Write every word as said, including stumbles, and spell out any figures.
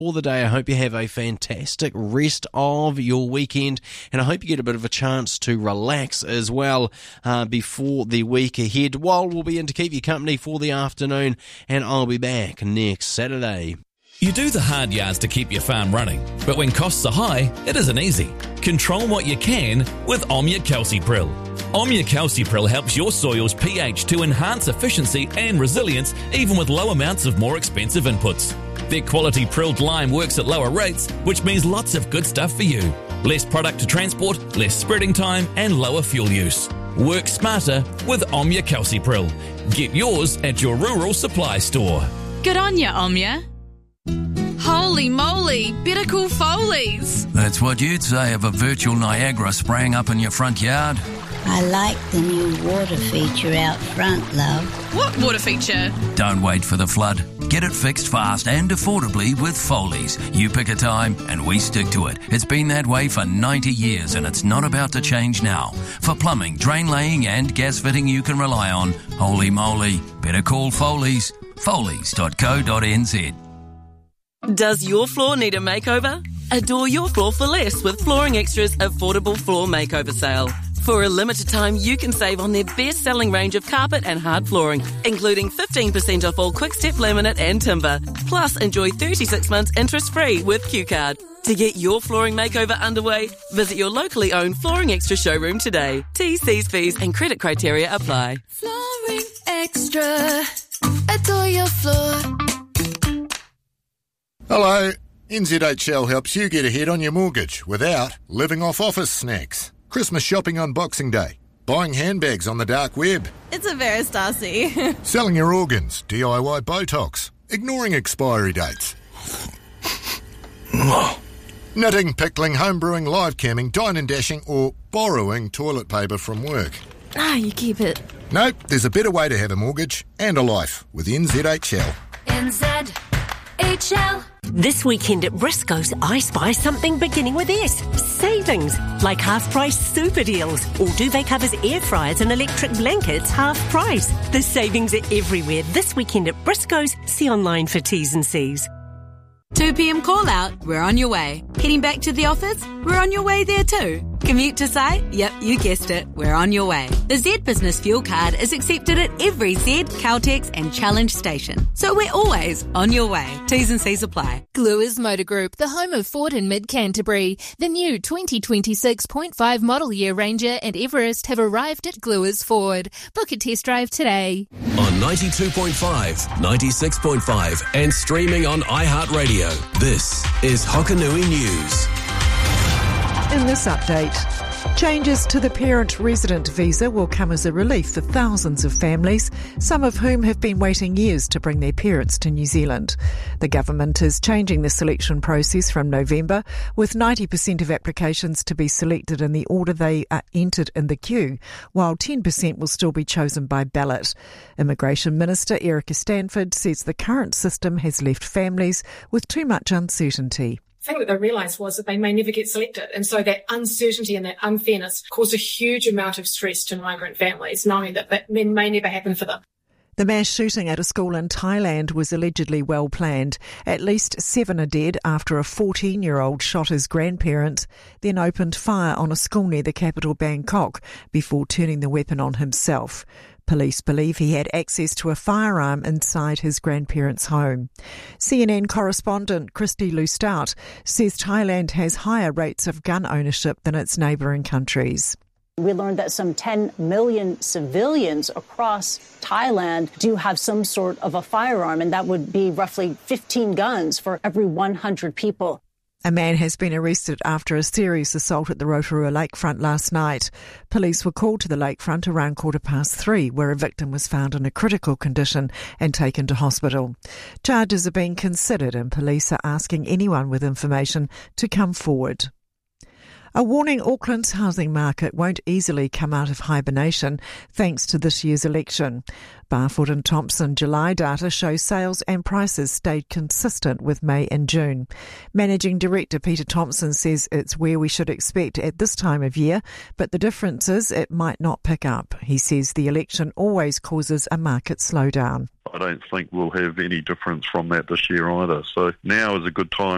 for the day. I hope you have a fantastic rest of your weekend, and I hope you get a bit of a chance to relax as well uh, before the week ahead. While we'll be in to keep you company for the afternoon, and I'll be back next Saturday. You do the hard yards to keep your farm running, but when costs are high, it isn't easy. Control what you can with Omnia Calcipril. Omnia Calcipril helps your soil's pH to enhance efficiency and resilience even with low amounts of more expensive inputs. Their quality prilled lime works at lower rates, which means lots of good stuff for you. Less product to transport, less spreading time, and lower fuel use. Work smarter with Omnia Calcipril. Get yours at your rural supply store. Good on ya, Omnia. Holy moly, better call Foley's. That's what you'd say of a virtual Niagara spraying up in your front yard. I like the new water feature out front, love. What water feature? Don't wait for the flood. Get it fixed fast and affordably with Foley's. You pick a time and we stick to it. It's been that way for ninety years and it's not about to change now. For plumbing, drain laying and gas fitting you can rely on, holy moly, better call Foley's. Foley's dot co dot n z. Does your floor need a makeover? Adore your floor for less with Flooring Extra's affordable floor makeover sale. For a limited time, you can save on their best-selling range of carpet and hard flooring, including fifteen percent off all Quick-Step laminate and timber. Plus, enjoy thirty-six months interest-free with Q Card. To get your flooring makeover underway, visit your locally owned Flooring Extra showroom today. T's, C's, fees and credit criteria apply. Flooring Extra. Adore your floor. Hello. N Z H L helps you get ahead on your mortgage without living off office snacks. Christmas shopping on Boxing Day. Buying handbags on the dark web. It's a Vera Stasi. Selling your organs. D I Y Botox. Ignoring expiry dates. Knitting, pickling, homebrewing, live camming, dine and dashing, or borrowing toilet paper from work. Ah, you keep it. Nope, there's a better way to have a mortgage and a life with N Z H L. N Z H L. This weekend at Briscoe's, I spy something beginning with S. Savings, like half-price super deals. Or duvet covers, air fryers and electric blankets, half price. The savings are everywhere this weekend at Briscoe's. See online for T's and C's. two p.m. call out, we're on your way. Heading back to the office, we're on your way there too. Commute to site? Yep, you guessed it, we're on your way. The Z Business Fuel Card is accepted at every Z, Caltex and Challenge station. So we're always on your way. T's and C's apply. Gluers Motor Group, the home of Ford in mid-Canterbury. The new twenty twenty-six point five model year Ranger and Everest have arrived at Gluers Ford. Book a test drive today. On ninety-two point five, ninety-six point five and streaming on iHeartRadio. This is Hokanui News. In this update, changes to the parent-resident visa will come as a relief for thousands of families, some of whom have been waiting years to bring their parents to New Zealand. The government is changing the selection process from November, with ninety percent of applications to be selected in the order they are entered in the queue, while ten percent will still be chosen by ballot. Immigration Minister Erica Stanford says the current system has left families with too much uncertainty. I think what they realised was that they may never get selected. And so that uncertainty and that unfairness caused a huge amount of stress to migrant families, knowing that that may never happen for them. The mass shooting at a school in Thailand was allegedly well planned. At least seven are dead after a fourteen-year-old shot his grandparents, then opened fire on a school near the capital Bangkok before turning the weapon on himself. Police believe he had access to a firearm inside his grandparents' home. C N N correspondent Christy Lustout says Thailand has higher rates of gun ownership than its neighbouring countries. We learned that some ten million civilians across Thailand do have some sort of a firearm, and that would be roughly fifteen guns for every one hundred people. A man has been arrested after a serious assault at the Rotorua lakefront last night. Police were called to the lakefront around quarter past three, where a victim was found in a critical condition and taken to hospital. Charges are being considered and police are asking anyone with information to come forward. A warning Auckland's housing market won't easily come out of hibernation thanks to this year's election. Barfoot and Thompson July data shows sales and prices stayed consistent with May and June. Managing Director Peter Thompson says it's where we should expect at this time of year, but the difference is it might not pick up. He says the election always causes a market slowdown. I don't think we'll have any difference from that this year either. So now is a good time